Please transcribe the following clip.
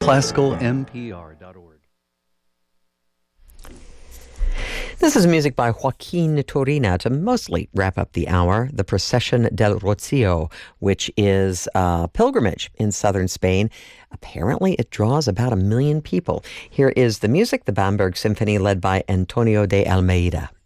classicalmpr.org. This is music by Joaquin Turina to mostly wrap up the hour. The Procession del Rocío, which is a pilgrimage in southern Spain. Apparently, it draws about 1 million people. Here is the music, the Bamberg Symphony, led by Antonio de Almeida.